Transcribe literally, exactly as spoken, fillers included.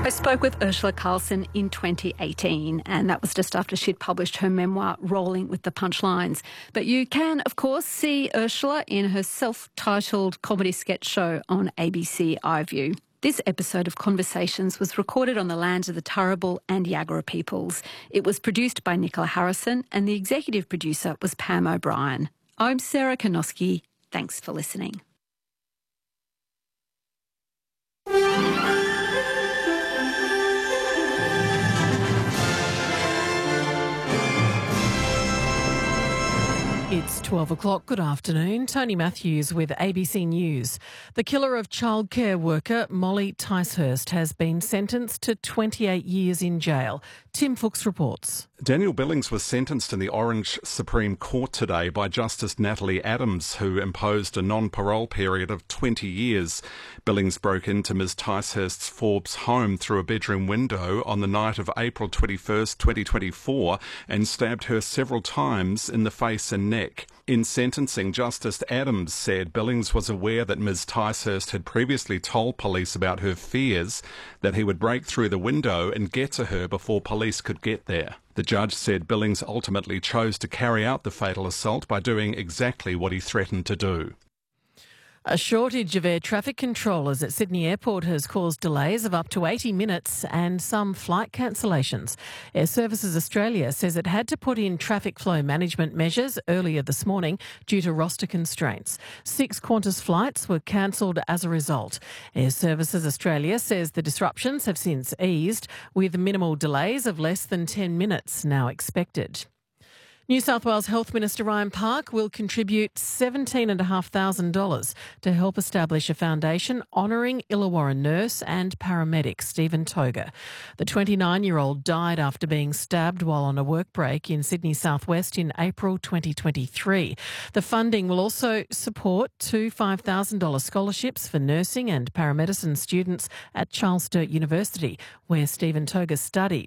I spoke with Ursula Carlson in twenty eighteen, and that was just after she'd published her memoir, Rolling with the Punchlines. But you can, of course, see Ursula in her self-titled comedy sketch show on A B C iView. This episode of Conversations was recorded on the lands of the Turrbal and Yagara peoples. It was produced by Nicola Harrison, and the executive producer was Pam O'Brien. I'm Sarah Konoski. Thanks for listening. It's twelve o'clock. Good afternoon. Tony Matthews with A B C News. The killer of childcare worker Molly Ticehurst has been sentenced to twenty-eight years in jail. Tim Fuchs reports. Daniel Billings was sentenced in the Orange Supreme Court today by Justice Natalie Adams, who imposed a non-parole period of twenty years. Billings broke into Miz Ticehurst's Forbes home through a bedroom window on the night of April twenty-first, twenty twenty-four and stabbed her several times in the face and neck. In sentencing, Justice Adams said Billings was aware that Miz Ticehurst had previously told police about her fears that he would break through the window and get to her before police could get there. The judge said Billings ultimately chose to carry out the fatal assault by doing exactly what he threatened to do. A shortage of air traffic controllers at Sydney Airport has caused delays of up to eighty minutes and some flight cancellations. Air Services Australia says it had to put in traffic flow management measures earlier this morning due to roster constraints. Six Qantas flights were cancelled as a result. Air Services Australia says the disruptions have since eased, with minimal delays of less than ten minutes now expected. New South Wales Health Minister Ryan Park will contribute seventeen thousand five hundred dollars to help establish a foundation honouring Illawarra nurse and paramedic Stephen Toga. The twenty-nine-year-old died after being stabbed while on a work break in Sydney southwest in April twenty twenty-three. The funding will also support two five thousand dollars scholarships for nursing and paramedicine students at Charles Sturt University, where Stephen Toga studied.